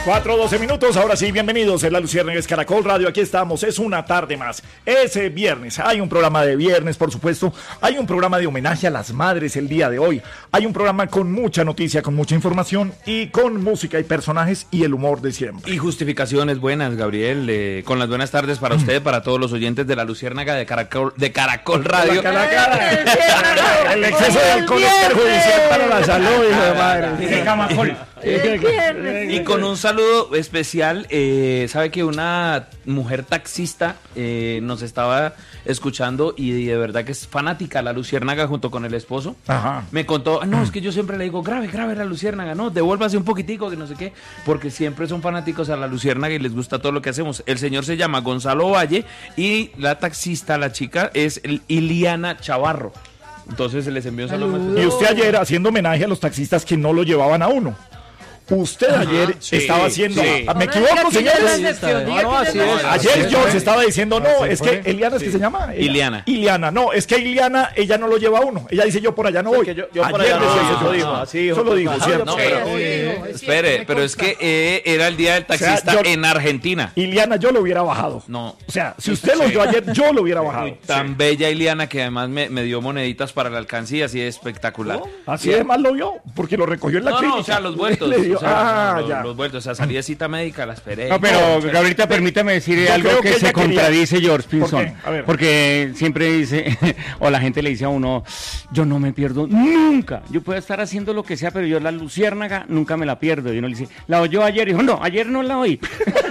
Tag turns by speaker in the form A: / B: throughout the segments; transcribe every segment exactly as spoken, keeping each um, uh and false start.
A: cuatro doce minutos, ahora sí, bienvenidos en La Luciérnaga Caracol Radio, aquí estamos, es una tarde más, ese viernes, hay un programa de viernes, por supuesto, hay un programa de homenaje a las madres el día de hoy, hay un programa con mucha noticia, con mucha información y con música y personajes y el humor de siempre.
B: Y justificaciones buenas, Gabriel, eh, con las buenas tardes para usted, para todos los oyentes de La Luciérnaga de Caracol, de Caracol Radio.
A: La cara, cara. El exceso de alcohol es perjudicial para la salud, hijo de madre.
B: Y con un saludo especial, eh, sabe que una mujer taxista eh, nos estaba escuchando y de verdad que es fanática de La Luciérnaga junto con el esposo.
A: Ajá.
B: Me contó, no, es que yo siempre le digo, grave, grave La Luciérnaga, no, devuélvase un poquitico, que no sé qué, porque siempre son fanáticos a La Luciérnaga y les gusta todo lo que hacemos. El señor se llama Gonzalo Valle y la taxista, la chica, es Iliana Chavarro. Entonces se les envió un saludo.
A: Y usted ayer haciendo homenaje a los taxistas que no lo llevaban a uno. Usted
B: Ajá,
A: ayer
B: sí,
A: estaba haciendo...
B: sí.
A: ¿Me equivoco, señores?
C: No, no, así es.
A: Ayer George estaba diciendo, no, es que Eliana es que se llama...
B: Iliana.
A: Iliana, no, es que Iliana, ella no lo lleva a uno. Ella dice, yo por allá no voy.
C: Yo, yo por allá no,
A: decía,
C: yo
A: eso
C: digo,
A: dijo.
C: así dijo.
A: Eso lo dijo, ¿cierto?
B: No, pero, eh, espere, pero es que eh, era el día del taxista
A: O sea, yo-
B: en Argentina.
A: Iliana, yo lo hubiera bajado.
B: No.
A: O sea, si usted lo vio ayer, yo lo hubiera bajado.
B: Tan bella Iliana que además me, me dio moneditas para la alcancía, así de espectacular.
A: Así además lo vio, porque lo recogió en la
B: No,
A: clínica.
B: no, o sea, los vueltos.
A: Le dio-
B: o sea,
A: ah,
B: los,
A: ya.
B: los vueltos, o sea, salí de cita médica, la esperé.
D: No, pero Gabrielita, permítame decir
A: Yo
D: algo
A: creo
D: que,
A: que
D: se
A: ella quería-
D: contradice George
A: ¿Por
D: Pinson.
A: qué? A ver.
D: Porque siempre dice, o la gente le dice a uno, yo no me pierdo nunca. Yo puedo estar haciendo lo que sea, pero yo la luciérnaga nunca me la pierdo. Y uno le dice, la oyó ayer. Y dijo, no, ayer no la oí.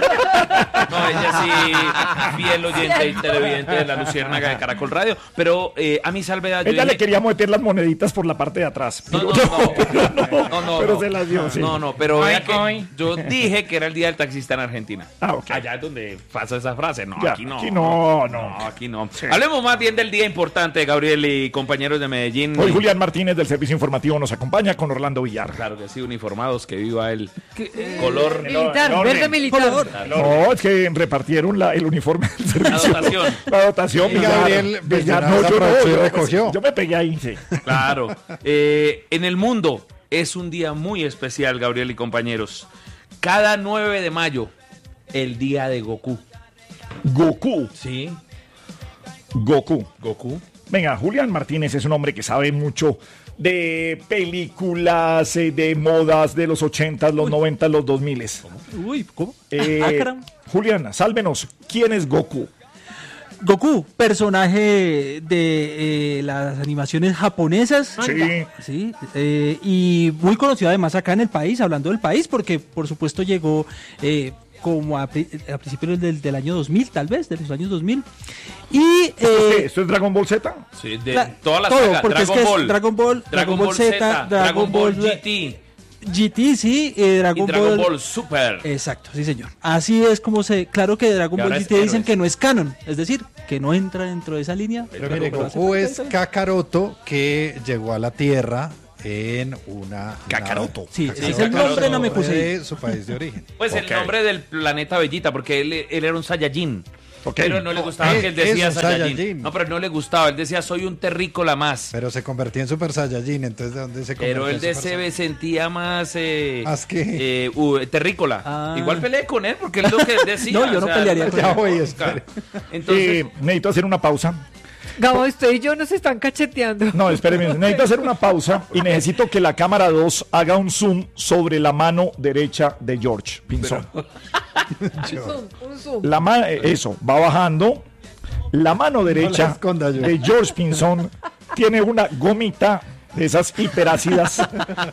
B: No, ella sí, fiel oyente y televidente de La Luciérnaga de Caracol Radio. Pero eh, a mi salvedad. yo
A: Ella le
B: dije-
A: quería meter las moneditas por la parte de atrás.
B: No,
A: Pero
B: no, no,
A: pero no,
B: no, no,
A: pero
B: no.
A: se las dio, sí.
B: No, no, pero
D: Ay,
B: vea que
D: ay.
B: yo dije que era el día del taxista en Argentina.
A: Ah, ok.
B: Allá es donde pasa esa frase. No,
A: Ya,
B: aquí no.
A: aquí no, no.
B: aquí no. Hablemos más bien del día importante, Gabriel y compañeros de Medellín.
A: Hoy Julián Martínez del Servicio Informativo nos acompaña con Orlando Villar.
B: Claro que sí, uniformados, que viva el color.
C: Militar,
A: orden.
C: verde militar.
A: No, es que repartieron la, el uniforme del servicio.
B: dotación.
A: La dotación.
E: Y
A: Villar,
E: Gabriel
A: Villar,
E: Villar
A: no, yo no,
E: aprovechó y
A: yo,
E: recogió.
A: yo me pegué ahí, sí.
B: Claro. Eh, en el mundo es un día muy especial, Gabriel y compañeros. Cada nueve de mayo, el día de Goku.
A: Goku.
B: Sí,
A: Goku.
B: Goku.
A: Venga, Julián Martínez es un hombre que sabe mucho de películas, eh, de modas de los ochentas, los noventas, los dos miles.
F: Uy, ¿cómo?
A: Eh,
F: Ah, caramba.
A: Julián, sálvenos. ¿Quién es Goku?
F: Goku, personaje de eh, las animaciones japonesas.
A: Sí.
F: Sí, eh, y muy conocido además acá en el país, hablando del país, porque por supuesto llegó eh, como a, pri- a principios del, del año dos mil, tal vez, de los años dos mil. Y
A: ¿Esto es qué?
F: eh,
A: ¿Esto es Dragon Ball Z?
B: Sí, de
F: la-
B: toda la
F: todo,
B: saga,
F: porque
B: Dragon
F: es que es
B: Ball,
F: Dragon Ball, Dragon Ball Z, Dragon Ball
B: G T
F: G T, sí, eh,
B: y
F: Dragon,
B: Dragon
F: Ball,
B: Ball Super.
F: Exacto, sí señor. Así es como se... Claro que Dragon
B: Y ahora
F: Ball
B: es
F: G T dicen
B: héroes.
F: que no es canon, es decir, que no entra dentro de esa línea.
E: Pero mire,
F: Pero hace
E: Goku
F: parte
E: es
F: de esa-
E: Kakaroto que llegó a la Tierra en una...
A: Kakaroto.
F: Sí,
E: nave-
F: ese es el nombre de Namekusei.
E: de su país de origen.
B: Pues el
A: Ok.
B: nombre del planeta Bellita, porque él, él era un Saiyajin.
A: Ok.
B: Pero no le gustaba
E: Es-
B: que él decía
E: es un
B: Saiyajin.
E: Saiyajin.
B: No, pero no le gustaba. Él decía, soy un terrícola más.
E: Pero se convertía en Super Saiyajin, entonces ¿de dónde se convirtió
B: Pero él
E: en
B: de
E: Super
B: se sentía más eh,
E: ¿Más qué?
B: eh, uh, terrícola.
F: Ah.
B: Igual peleé con él porque es lo que él decía.
F: No, yo no pelearía con
E: Ya
F: él.
E: voy, espere.
B: Entonces,
A: Eh, necesito hacer una pausa.
C: Gabo, usted y yo nos están cacheteando.
A: No, espéreme, necesito hacer una pausa y necesito que la cámara dos haga un zoom sobre la mano derecha de George Pinzón.
C: Un zoom, un zoom.
A: La ma- eh, eso, va bajando. La mano derecha
E: esconda, George.
A: de George Pinzón tiene una gomita de esas hiperácidas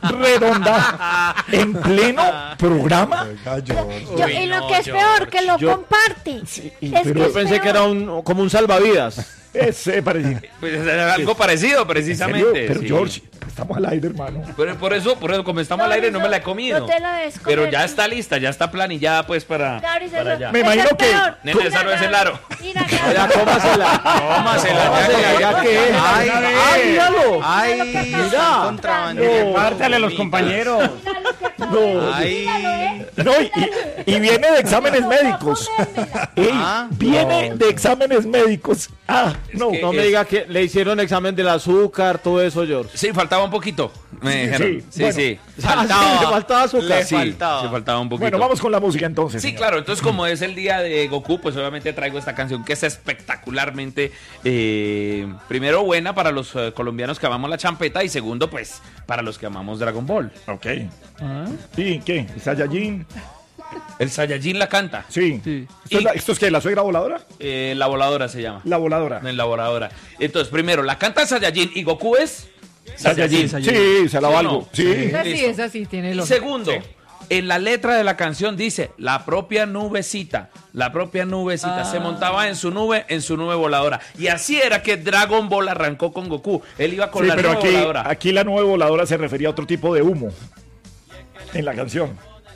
A: redonda en pleno programa.
E: Oiga, George.
G: Yo-
B: Uy,
G: y lo
B: no,
G: que es
B: George.
G: peor, que lo
F: Yo-
G: comparte.
A: Sí, y-
G: Es
A: pero
G: que
F: Yo
G: es
F: pensé que
G: peor.
F: era un, como un salvavidas.
A: ese parece.
B: pues es algo parecido
A: ¿En
B: precisamente.
A: serio? Pero
B: sí.
A: George, estamos al aire, hermano.
B: Pero por eso, por eso, como estamos al aire, no me la he comido.
G: No te la des
B: Pero
G: comer.
B: ya está lista, ya está planillada pues para,
G: Gabriel,
B: para
G: eso-
B: allá.
A: Me
G: eso
A: imagino
G: es
A: que-
G: peor.
B: Nene,
G: Mira,
B: esa no es el
G: Gabriel,
B: aro.
G: Mira,
F: Ya,
G: Gabriel.
F: cómasela.
B: Tómasela, ya
F: Cómasela,
B: que-
F: ya que es.
C: Ay,
F: ¡Ay, míralo!
G: Mira lo que
F: Mira.
G: acaba-
F: Pártale a los compañeros.
G: Mira lo que acaba
A: No,
G: Ay.
A: no, y, y- y viene de exámenes médicos. Ey,
G: Ah,
A: viene de exámenes médicos. Ah, no.
B: que-
G: No me
B: es-
G: diga que le hicieron examen del azúcar, todo eso, George.
B: Sí, faltaba un poquito. Me dijeron. Sí,
A: bueno.
B: sí.
G: Ah, sí, le faltaba azúcar.
B: Le faltaba. Sí, faltaba un poquito.
A: Bueno, vamos con la música entonces.
B: Sí,
A: señor.
B: claro, entonces como es el día de Goku, pues obviamente traigo esta canción que es espectacularmente, eh, primero buena para los eh, colombianos que amamos la champeta y segundo, pues, para los que amamos Dragon Ball.
A: Ok. ¿Y qué? ¿Saiyajin?
B: El Saiyajin la canta,
A: Sí.
F: Sí.
A: ¿Esto, es la, ¿Esto es qué? ¿La suegra voladora?
B: eh, la voladora se llama.
A: La voladora.
B: En la voladora. Entonces, primero, la canta Saiyajin y Goku es
A: Saiyajin.
F: Saiyajin.
A: Sí, se la
B: ¿Sí o
A: valgo.
B: no?
A: Sí.
C: Es así,
B: Listo.
C: es así, tiene
B: Y
C: lógica.
B: segundo, en la letra de la canción dice, la propia nubecita, la propia nubecita se montaba en su nube, en su nube voladora. Y así era que Dragon Ball arrancó con Goku. Él iba con
A: Sí,
B: la
A: pero
B: nube
A: aquí,
B: voladora.
A: aquí la nube voladora se refería a otro tipo de humo en la canción.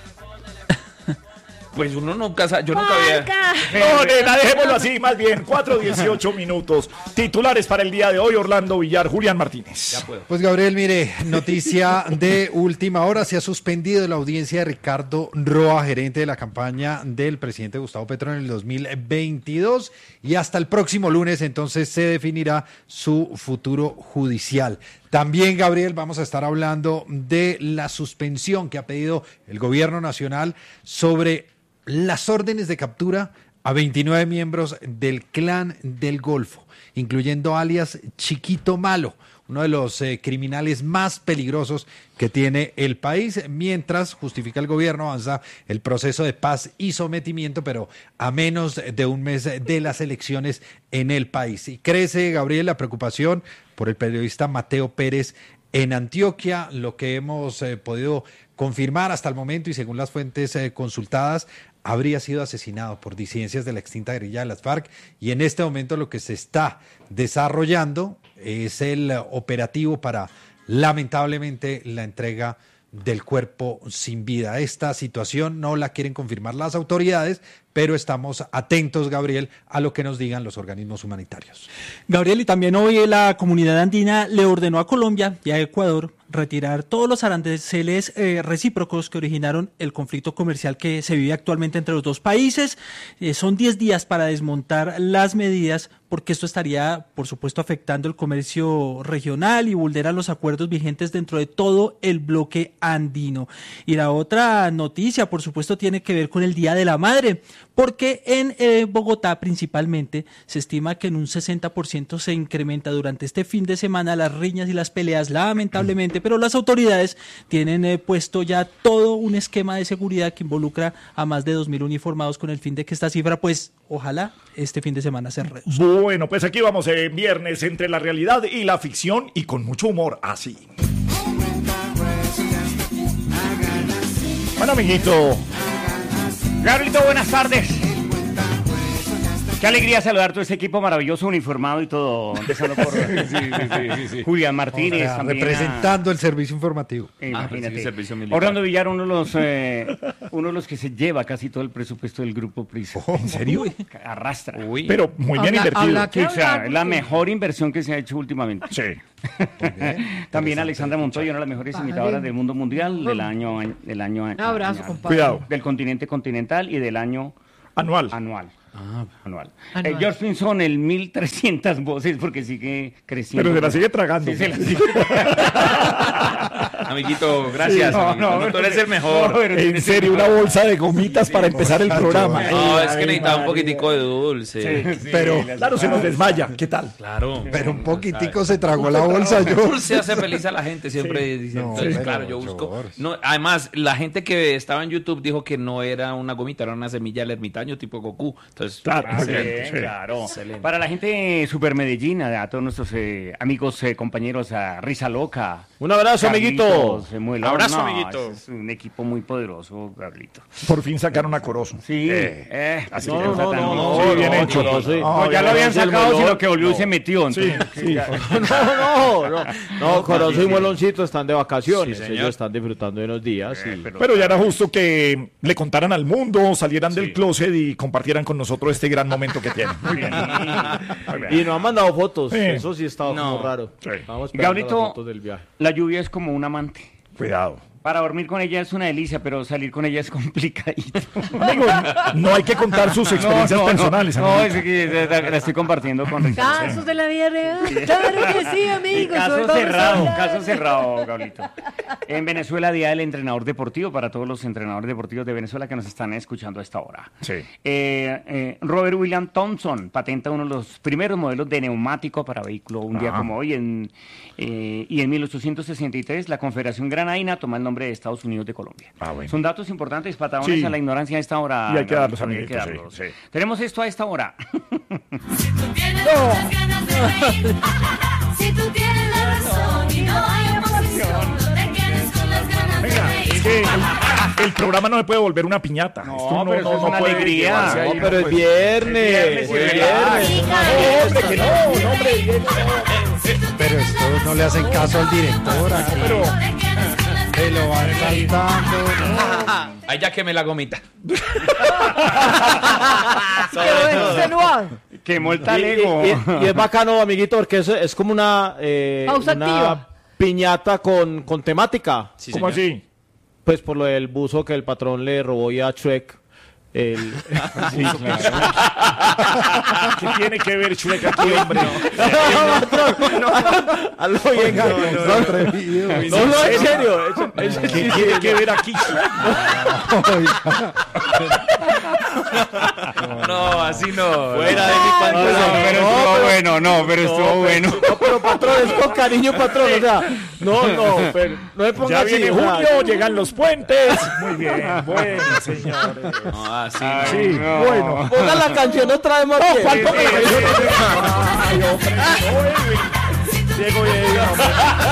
B: Pues uno nunca sabe, yo nunca había...
A: No, nena, dejémoslo así, más bien. cuatro dieciocho minutos. Titulares para el día de hoy, Orlando Villar, Julián Martínez.
E: Pues Gabriel, mire, noticia de última hora, se ha suspendido la audiencia de Ricardo Roa, gerente de la campaña del presidente Gustavo Petro en el dos mil veintidós, y hasta el próximo lunes entonces se definirá su futuro judicial. También, Gabriel, vamos a estar hablando de la suspensión que ha pedido el gobierno nacional sobre las órdenes de captura a veintinueve miembros del Clan del Golfo, incluyendo alias Chiquito Malo, uno de los eh, criminales más peligrosos que tiene el país, mientras justifica el gobierno, avanza el proceso de paz y sometimiento, pero a menos de un mes de las elecciones en el país. Y crece, Gabriel, la preocupación por el periodista Mateo Pérez en Antioquia, lo que hemos eh, podido confirmar hasta el momento y según las fuentes eh, consultadas, habría sido asesinado por disidencias de la extinta guerrilla de las FARC, y en este momento lo que se está desarrollando es el operativo para, lamentablemente, la entrega del cuerpo sin vida. Esta situación no la quieren confirmar las autoridades, pero estamos atentos, Gabriel, a lo que nos digan los organismos humanitarios.
F: Gabriel, y también hoy la comunidad andina le ordenó a Colombia y a Ecuador retirar todos los aranceles eh, recíprocos que originaron el conflicto comercial que se vive actualmente entre los dos países. Eh, son diez días para desmontar las medidas, porque esto estaría, por supuesto, afectando el comercio regional y vulnera los acuerdos vigentes dentro de todo el bloque andino. Y la otra noticia, por supuesto, tiene que ver con el Día de la Madre, porque en eh, Bogotá principalmente se estima que en un sesenta por ciento se incrementa durante este fin de semana las riñas y las peleas, lamentablemente, pero las autoridades tienen eh, puesto ya todo un esquema de seguridad que involucra a más de dos mil uniformados con el fin de que esta cifra, pues, ojalá este fin de semana se reduzca.
A: Bueno, pues aquí vamos en viernes entre la realidad y la ficción y con mucho humor, así. Bueno, amiguito.
D: Gabrielito, buenas tardes. Qué alegría saludar a todo este equipo maravilloso, uniformado y todo. Empezando por Julián Martínez.
E: O sea,
D: también a-
E: representando el servicio informativo.
B: Ah,
D: Imagínate.
B: sí, servicio militar.
D: Orlando Villar, uno de los eh, uno de los que se lleva casi todo el presupuesto del grupo Prisa.
A: ¿En serio?
D: Arrastra.
B: Uy.
A: Pero muy bien
C: Habla-
A: invertido.
C: habla-
D: Sí, o sea,
C: ¿Qué
D: es la
C: hablar?
D: mejor inversión que se ha hecho últimamente.
A: Sí.
D: También Alexandra Montoya, una de las mejores
C: Vale.
D: imitadoras del mundo mundial del año del año
C: Un abrazo,
D: año-
C: compadre.
A: Cuidado.
D: del continente continental y del año
A: Anual.
D: anual. anual.
C: Anual.
D: Eh, George Pinson, el mil trescientas voces porque sigue creciendo.
A: Pero se la sigue tragando.
D: Sí, se la sigue.
B: Amiguito, gracias.
D: Sí, no,
B: amiguito.
D: no,
B: No, tú eres el mejor.
D: no, pero-
A: En serio, una bolsa de gomitas para empezar el programa.
B: No,
A: Eh,
B: es que necesitaba un poquitico de dulce.
A: Pero, claro, se nos desmaya. ¿Qué tal?
B: Claro.
E: Pero un poquitico se tragó la bolsa, yo.
B: Dulce hace feliz a la gente, siempre dicen.
E: No,
B: Entonces,
E: pero,
B: claro, yo busco.
E: George.
B: No, además, la gente que estaba en YouTube dijo que no era una gomita, era una semilla del ermitaño tipo Goku. Entonces,
A: Claro,
B: excelente.
A: sí.
D: Claro.
B: Excelente.
D: Para la gente super Medellín, a todos nuestros eh, amigos, eh, compañeros, a Risa Loca.
G: Un abrazo, amiguito.
D: Carlitos, eh, Muelón.
G: Abrazo,
D: No,
G: amiguito.
D: Es un equipo muy poderoso, Carlito.
A: Por fin sacaron a Corozo.
D: Sí, eh, así
G: No,
D: que
G: no,
D: está
G: no,
D: tan
G: no,
D: bien.
G: no,
A: Sí, bien
G: no,
A: hecho.
G: no, sí.
A: No,
D: No, ya lo
A: ya
D: habían
G: sí, el
D: sacado,
G: melón.
D: sino que volvió y se metió.
A: Sí,
D: entonces,
A: sí.
G: No, no, no. No, Corozo y Mueloncito están de vacaciones.
B: Sí, señor.
G: Ellos están disfrutando de unos días. y-
A: Pero ya era justo que le contaran al mundo, salieran del closet y compartieran con nosotros este gran momento que tienen. Muy bien.
G: Y no han mandado fotos.
A: Sí.
G: Eso sí estaba
B: No.
G: como raro.
A: Sí.
G: Vamos esperando
D: Gabrito,
G: las fotos del viaje.
D: la lluvia es como un amante.
A: Cuidado.
D: Para dormir con ella es una delicia, pero salir con ella es complicadito.
A: Amigo, no hay que contar sus experiencias
D: No, no,
A: personales.
D: No,
A: amigo.
D: es que la, la estoy compartiendo con Ricardo.
C: Casos de la vida real. Claro que sí, amigos.
D: Caso
C: hoy vamos a
D: cerrado,
C: hablar.
D: caso cerrado, Gablito. En Venezuela, Día del Entrenador Deportivo, para todos los entrenadores deportivos de Venezuela que nos están escuchando a esta hora.
A: Sí.
D: Eh, eh, Robert William Thompson patenta uno de los primeros modelos de neumático para vehículo un día
A: Ah.
D: como hoy. En, eh, y en mil ochocientos sesenta y tres, la Confederación Granadina toma el nombre de Estados Unidos de Colombia.
A: Ah, bueno.
D: Son datos importantes, patagones
A: Sí.
D: a la ignorancia a esta hora.
A: Y hay que darlos,
D: Gabriel, hay que
A: amiguitos, sí,
D: darlos.
A: sí.
D: Tenemos esto a esta hora.
H: Si tú tienes las ganas de reír, si tú tienes la razón y no hay oposición, no te quedes con las ganas de
A: Venga,
H: reír.
A: es que el, el programa no se puede volver una piñata.
D: No,
A: Esto
D: pero eso es una
A: puede
D: alegría.
A: llevarse ahí,
G: No, pero es
A: puede-
G: viernes.
D: viernes,
G: Es
D: sí,
G: viernes.
A: No, hombre, que no, no, hombre, bien,
E: Pero esto no le hacen caso al director. ah,
A: pero
H: No te quedes con las
E: Se lo van saltando. ¿no?
B: Ahí ya quemé la gomita.
C: Qué bueno, extenuado.
D: Quemó el
G: Y,
D: talego.
G: y- y- y es bacano, amiguito, porque es, es como una, eh,
C: Pausa
G: una
C: activa.
G: piñata con, con temática.
A: ¿cómo así?
G: Pues por lo del buzo que el patrón le robó ya a Shrek. El,
D: Sí, claro.
A: ¿Qué tiene que ver Shrek aquí, hombre?
G: a lo bien,
E: No, no, atrevido.
G: No, no, en serio. es- es-
A: ¿Qué
G: sí,
A: tiene
G: sí,
A: que ver aquí?
B: No, así no.
G: Fuera de mi
D: No,
G: pantalla.
D: no, pero
G: No,
D: estuvo
G: pero-
D: bueno, no, pero estuvo
G: No,
D: bueno.
G: pero- no, pero patrón, es con cariño, patrón. O sea, no, no, pero no me ponga
A: Ya
G: así,
A: viene
G: o sea,
A: junio, llegan los puentes. Muy bien, bueno, señores.
B: No, así
A: Sí,
B: no.
A: bueno.
G: Ponga la canción otra vez más.
A: No,
G: bien.
A: ¿cuál ponga la canción? Ay, hombre, no, Edwin. Diego Vieira, hombre.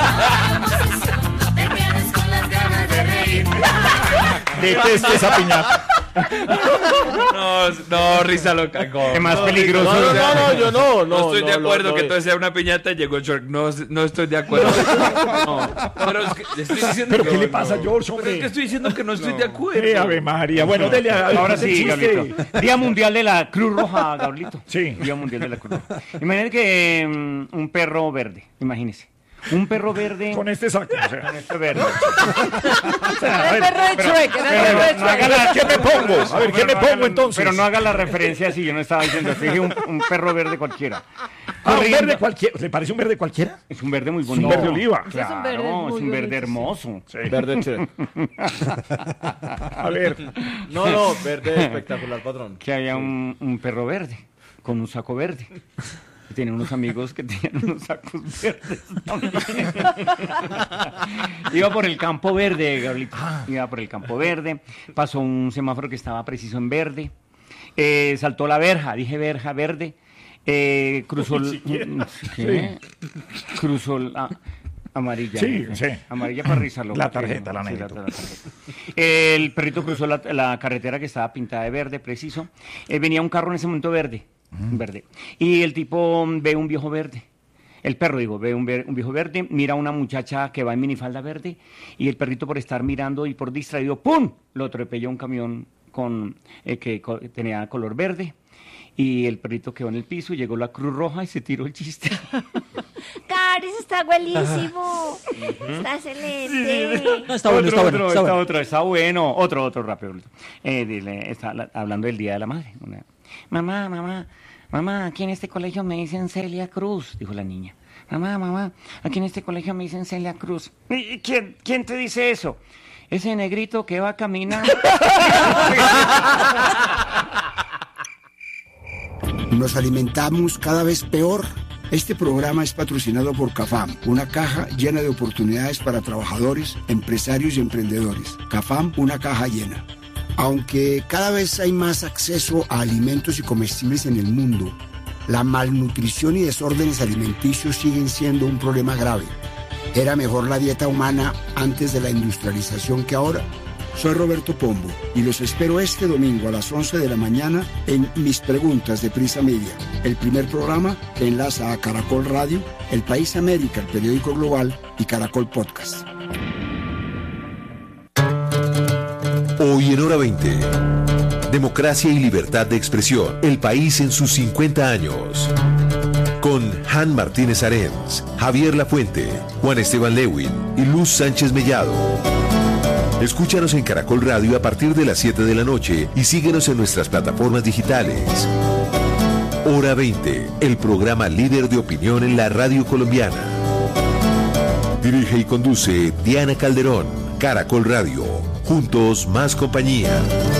H: no te quedes con las ganas de reír.
A: Detesto esa piñata.
B: No, no, risa loca.
D: Es más
B: No,
D: peligroso.
G: No, no, no, no, yo no.
B: No, estoy de
G: no,
B: acuerdo
G: no,
B: que
G: no.
B: todo sea una piñata y llegó Shark. No, no estoy de acuerdo. No, pero es que le estoy diciendo
A: ¿Pero
B: que
A: qué le
B: no,
A: pasa,
B: no.
A: George,
B: Pero es que
A: hombre?
B: estoy diciendo que no estoy de acuerdo.
A: Eh, Ave María. Bueno, dele a-
D: Ahora
A: el
D: sí,
A: chiste.
D: Gablito. Día Mundial de la Cruz Roja, Gablito.
A: Sí.
D: Día Mundial de la Cruz Roja. Imagínate que mm, un perro verde, imagínese. Un perro verde.
A: Con este saco. O sea,
D: con este verde.
C: Era el perro de Shrek, era el perro de
D: no haga
C: Shrek.
D: la-
A: ¿qué me pongo? A ver, ¿qué
D: Pero
A: me
D: no haga
A: pongo
D: la-
A: entonces?
D: Pero no haga la referencia así, yo no estaba diciendo, dije un, un perro verde cualquiera.
A: Ah, un
D: Corriendo.
A: verde cualquiera. ¿Le parece un verde cualquiera?
D: Es un verde muy
A: un
D: bonito.
A: verde oliva.
C: Es un verde
D: Claro,
C: muy
D: es un verde
C: bonito, sí.
D: hermoso.
G: Verde chévere.
A: A ver.
G: No, no, verde espectacular, patrón.
D: Que había un, un perro verde con un saco verde. Y tenía unos amigos que tenían unos sacos verdes también. Iba por el campo verde, Gabrielito. Iba por el campo verde. Pasó un semáforo que estaba preciso en verde. Eh, saltó la verja, dije verja verde. Eh, cruzó el- ¿Qué? Cruzó la amarilla.
A: Sí, sí.
D: Amarilla para rizarlo.
A: La tarjeta, la
D: Sí,
A: negrita.
D: la tarjeta. El perrito cruzó la, la carretera que estaba pintada de verde, preciso. Eh, venía un carro en ese momento verde, verde. Y el tipo ve un viejo verde. El perro, digo, ve un, ver- un viejo verde, mira a una muchacha que va en minifalda verde y el perrito por estar mirando y por distraído, ¡pum!, lo atropelló un camión con, eh, que co- tenía color verde. Y el perrito quedó en el piso, llegó la Cruz Roja y se tiró el chiste.
I: Caris, está buenísimo. Está excelente.
F: No, está bueno,
D: otro,
F: está bueno.
D: otro,
F: Está
D: está
F: bueno.
D: otro, está bueno. Otro, otro, rápido. Eh, dile, está la- hablando del Día de la Madre. Una- mamá, mamá, mamá, aquí en este colegio me dicen Celia Cruz, dijo la niña. Mamá, mamá, aquí en este colegio me dicen Celia Cruz. ¿Y quién, quién te dice eso? Ese negrito que va caminando.
J: Nos alimentamos cada vez peor. Este programa es patrocinado por CAFAM, una caja llena de oportunidades para trabajadores, empresarios y emprendedores. CAFAM, una caja llena. Aunque cada vez hay más acceso a alimentos y comestibles en el mundo, la malnutrición y desórdenes alimenticios siguen siendo un problema grave. ¿Era mejor la dieta humana antes de la industrialización que ahora? Soy Roberto Pombo y los espero este domingo a las once de la mañana en Mis Preguntas de Prisa Media, el primer programa que enlaza a Caracol Radio, El País América, el periódico global y Caracol Podcast.
K: Hoy en Hora veinte. Democracia y libertad de expresión. El país en sus cincuenta años. Con Han Martínez Arens, Javier Lafuente, Juan Esteban Lewin y Luz Sánchez Mellado. Escúchanos en Caracol Radio a partir de las siete de la noche y síguenos en nuestras plataformas digitales. Hora veinte, el programa líder de opinión en la radio colombiana. Dirige y conduce Diana Calderón. Caracol Radio. Juntos más compañía.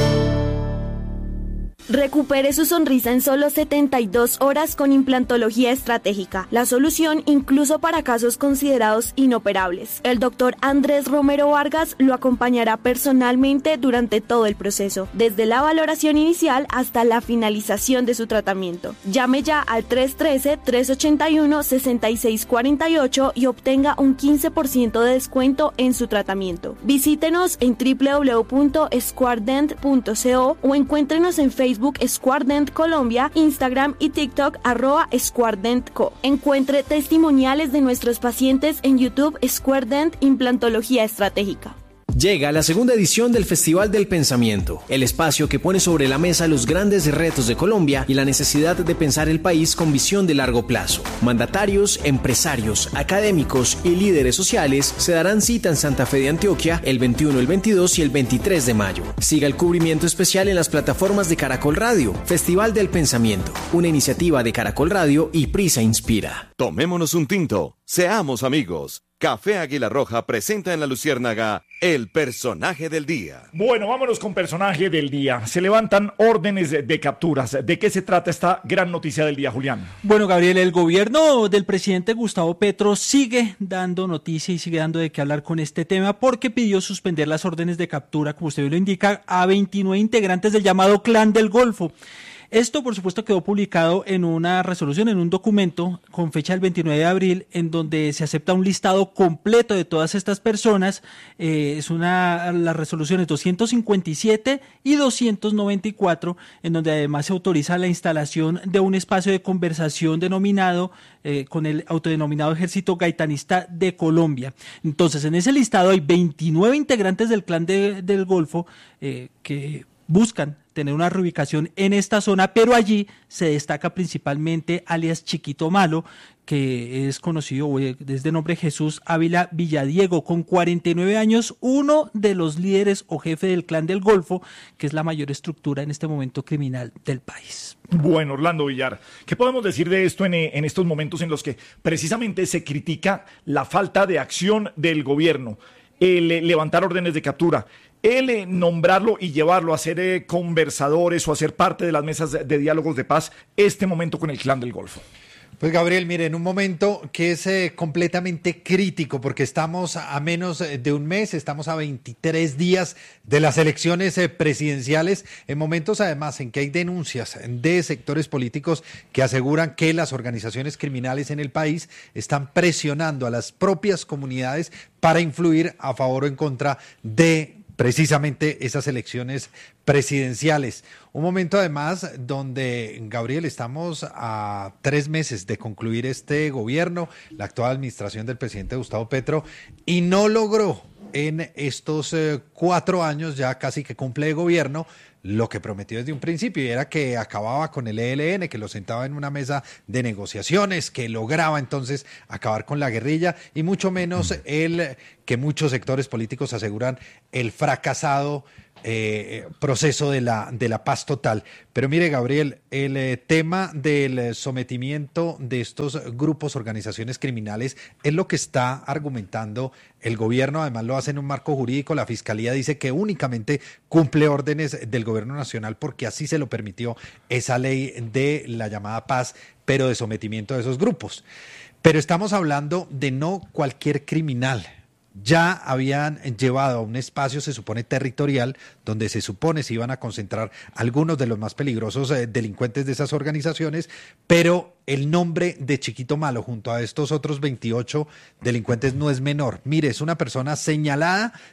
L: Recupere su sonrisa en solo setenta y dos horas con implantología estratégica, la solución incluso para casos considerados inoperables. El doctor Andrés Romero Vargas lo acompañará personalmente durante todo el proceso, desde la valoración inicial hasta la finalización de su tratamiento. Llame ya al tres uno tres, tres ocho uno, seis seis cuatro ocho y obtenga un quince por ciento de descuento en su tratamiento. Visítenos en doble u doble u doble u punto squardent punto co o encuéntrenos en Facebook Squardent Colombia, Instagram y TikTok arroba SquardentCo. Encuentre testimoniales de nuestros pacientes en YouTube Squardent Implantología Estratégica.
M: Llega la segunda edición del Festival del Pensamiento, el espacio que pone sobre la mesa los grandes retos de Colombia y la necesidad de pensar el país con visión de largo plazo. Mandatarios, empresarios, académicos y líderes sociales se darán cita en Santa Fe de Antioquia el veintiuno, el veintidós y el veintitrés de mayo. Siga el cubrimiento especial en las plataformas de Caracol Radio. Festival del Pensamiento, una iniciativa de Caracol Radio y Prisa Inspira.
N: Tomémonos un tinto, seamos amigos. Café Águila Roja presenta en La Luciérnaga el personaje del día.
A: Bueno, vámonos con personaje del día. Se levantan órdenes de, de capturas. ¿De qué se trata esta gran noticia del día, Julián?
F: Bueno, Gabriel, el gobierno del presidente Gustavo Petro sigue dando noticia y sigue dando de qué hablar con este tema porque pidió suspender las órdenes de captura, como usted lo indica, a veintinueve integrantes del llamado Clan del Golfo. Esto, por supuesto, quedó publicado en una resolución, en un documento con fecha del veintinueve de abril, en donde se acepta un listado completo de todas estas personas. Eh, es una, las resoluciones doscientos cincuenta y siete y doscientos noventa y cuatro, en donde además se autoriza la instalación de un espacio de conversación denominado eh, con el autodenominado Ejército Gaitanista de Colombia. Entonces, en ese listado hay veintinueve integrantes del Clan de, del Golfo eh, que buscan tener una reubicación en esta zona, pero allí se destaca principalmente alias Chiquito Malo, que es conocido desde nombre Jesús Ávila Villadiego, con cuarenta y nueve años, uno de los líderes o jefe del Clan del Golfo, que es la mayor estructura en este momento criminal del país.
A: Bueno, Orlando Villar, ¿qué podemos decir de esto en, en estos momentos en los que precisamente se critica la falta de acción del gobierno, el levantar órdenes de captura, el eh, nombrarlo y llevarlo a ser eh, conversadores o a ser parte de las mesas de, de diálogos de paz, este momento con el Clan del Golfo?
E: Pues Gabriel, mire, en un momento que es eh, completamente crítico porque estamos a menos de un mes, estamos a veintitrés días de las elecciones eh, presidenciales, en momentos además en que hay denuncias de sectores políticos que aseguran que las organizaciones criminales en el país están presionando a las propias comunidades para influir a favor o en contra de precisamente esas elecciones presidenciales. Un momento además donde, Gabriel, estamos a tres meses de concluir este gobierno, la actual administración del presidente Gustavo Petro, y no logró en estos eh, cuatro años ya casi que cumple de gobierno lo que prometió desde un principio, y era que acababa con el E L N, que lo sentaba en una mesa de negociaciones, que lograba entonces acabar con la guerrilla, y mucho menos el que muchos sectores políticos aseguran el fracasado eh, proceso de la, de la paz total. Pero mire, Gabriel, el eh, tema del sometimiento de estos grupos, organizaciones criminales, es lo que está argumentando el gobierno. Además lo hace en un marco jurídico. La Fiscalía dice que únicamente cumple órdenes del gobierno nacional porque así se lo permitió esa ley de la llamada paz, pero de sometimiento de esos grupos. Pero estamos hablando de no cualquier criminal. Ya habían llevado a un espacio, se supone territorial, donde se supone se iban a concentrar algunos de los más peligrosos eh, delincuentes de esas organizaciones, pero el nombre de Chiquito Malo junto a estos otros veintiocho delincuentes no es menor. Mire, es una persona señalada